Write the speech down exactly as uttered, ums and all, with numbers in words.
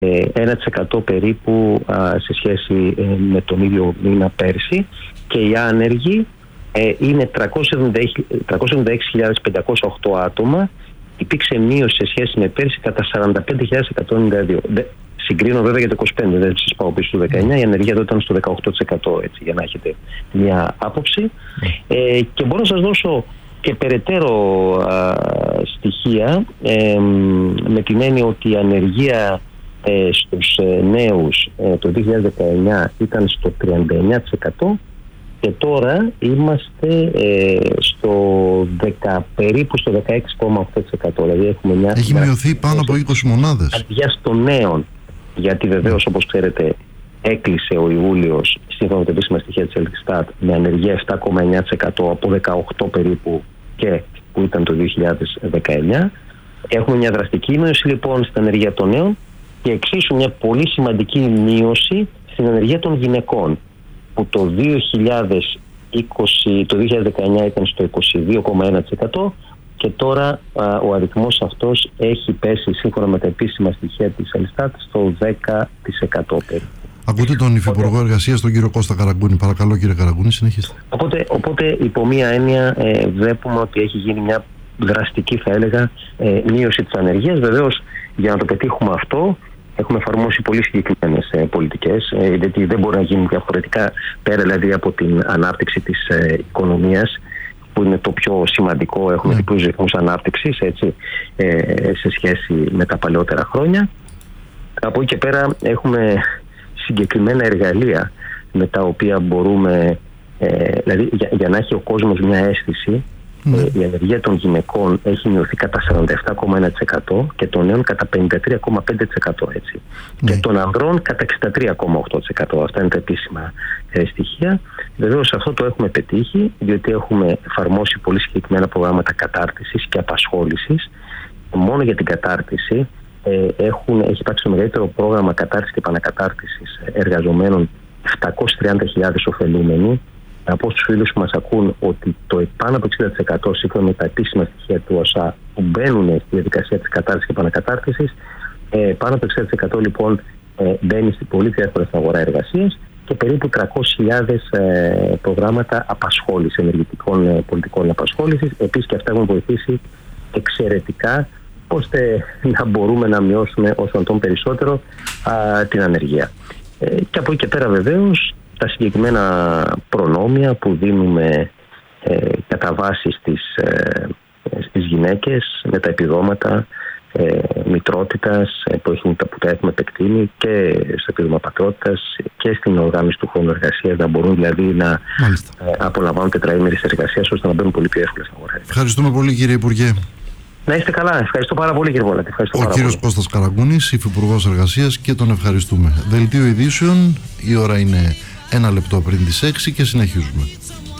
ένα τοις εκατό περίπου σε σχέση με τον ίδιο μήνα πέρσι, και οι άνεργοι είναι τριακόσιες εβδομήντα έξι χιλιάδες πεντακόσια οκτώ άτομα. Υπήρξε μείωση σε σχέση με πέρσι κατά σαράντα πέντε χιλιάδες εκατόν ενενήντα δύο. Συγκρίνω βέβαια για το είκοσι πέντε, δεν σας πάω πίσω στο δεκαεννιά, η ανεργία τότε ήταν στο δεκαοκτώ τοις εκατό, έτσι, για να έχετε μια άποψη. Ε, και μπορώ να σας δώσω και περαιτέρω α, στοιχεία, ε, με την έννοια ότι η ανεργία ε, στους ε, νέους ε, το δύο χιλιάδες δεκαεννιά ήταν στο τριάντα εννιά τοις εκατό και τώρα είμαστε ε, στο δέκα, περίπου στο δεκαέξι κόμμα οκτώ τοις εκατό. Δηλαδή έχουμε μια, έχει μειωθεί πάνω από είκοσι μονάδες. Ανεργία των νέων, γιατί βεβαίως όπως ξέρετε έκλεισε ο Ιούλιος σύμφωνα με τα επίσημα στοιχεία της Ελστάτ με ανεργία επτά κόμμα εννιά τοις εκατό από δεκαοκτώ περίπου και που ήταν το δύο χιλιάδες δεκαεννιά. Έχουμε μια δραστική μείωση λοιπόν στην ανεργία των νέων και εξίσου μια πολύ σημαντική μείωση στην ανεργία των γυναικών, που το δύο χιλιάδες είκοσι, το δύο χιλιάδες δεκαεννιά ήταν στο είκοσι δύο κόμμα ένα τοις εκατό και τώρα α, ο αριθμός αυτός έχει πέσει σύμφωνα με τα επίσημα στοιχεία της Ελστάτ στο δέκα τοις εκατό περίπου. Ακούτε τον Υφυπουργό Εργασίας, τον κύριο Κώστα Καραγκούνη. Παρακαλώ κύριε Καραγκούνη, συνεχίστε. Οπότε, οπότε υπό μία έννοια ε, βλέπουμε ότι έχει γίνει μια δραστική, θα έλεγα, ε, μείωση της ανεργίας. Βεβαίως για να το πετύχουμε αυτό έχουμε εφαρμόσει πολύ συγκεκριμένες ε, πολιτικές, ε, γιατί δεν μπορεί να γίνει διαφορετικά, πέρα δηλαδή από την ανάπτυξη της ε, οικονομίας, που είναι το πιο σημαντικό. Έχουμε διπλούς ρυθμούς ανάπτυξης, έτσι, ε, σε σχέση με τα παλαιότερα χρόνια. Από εκεί και πέρα έχουμε συγκεκριμένα εργαλεία με τα οποία μπορούμε, ε, δηλαδή για, για να έχει ο κόσμος μια αίσθηση, mm. ε, η ανεργία των γυναικών έχει μειωθεί κατά σαράντα επτά κόμμα ένα τοις εκατό και των νέων κατά πενήντα τρία κόμμα πέντε τοις εκατό, έτσι. Mm. Και των ανδρών κατά εξήντα τρία κόμμα οκτώ τοις εκατό. Αυτά είναι τα επίσημα ε, στοιχεία. Βεβαίως αυτό το έχουμε πετύχει, διότι έχουμε εφαρμόσει πολύ συγκεκριμένα προγράμματα κατάρτισης και απασχόλησης. Μόνο για την κατάρτιση Ε, έχουν, έχει υπάρξει το μεγαλύτερο πρόγραμμα κατάρτισης και επανακατάρτισης εργαζομένων, επτακόσιες τριάντα χιλιάδες ωφελούμενοι. Να πω στους φίλους που μας ακούν ότι το πάνω από εξήντα τοις εκατό σύμφωνα με τα επίσημα στοιχεία του ΟΣΑ που μπαίνουν στη διαδικασία της κατάρτισης και επανακατάρτισης, ε, πάνω από εξήντα τοις εκατό λοιπόν ε, μπαίνει στην πολύ διάφορα στην αγορά εργασίας και περίπου τριακόσιες χιλιάδες ε, προγράμματα απασχόλησης, ενεργητικών ε, πολιτικών απασχόλησης. Επίσης και αυτά έχουν βοηθήσει εξαιρετικά ώστε να μπορούμε να μειώσουμε όσο τον περισσότερο α, την ανεργία. Ε, και από εκεί και πέρα βεβαίως τα συγκεκριμένα προνόμια που δίνουμε ε, κατά βάση στις, ε, στις γυναίκες με τα επιδόματα ε, μητρότητας ε, που, έχουν, που τα έχουμε επεκτείνει και στο επίδομα πατρότητας και στην οργάνωση του χρόνου εργασίας, να μπορούν δηλαδή να ε, απολαμβάνουν τετραήμερης εργασίας ώστε να μπαίνουν πολύ πιο εύκολα στην αγορά. Ευχαριστούμε πολύ κύριε Υπουργέ. Να είστε καλά. Ευχαριστώ πάρα πολύ κύριε Βόλατη. Ο κύριος Κώστας Καραγκούνης, Υφυπουργός Εργασίας, και τον ευχαριστούμε. Δελτίο ειδήσεων, η ώρα είναι ένα λεπτό πριν τις έξι και συνεχίζουμε.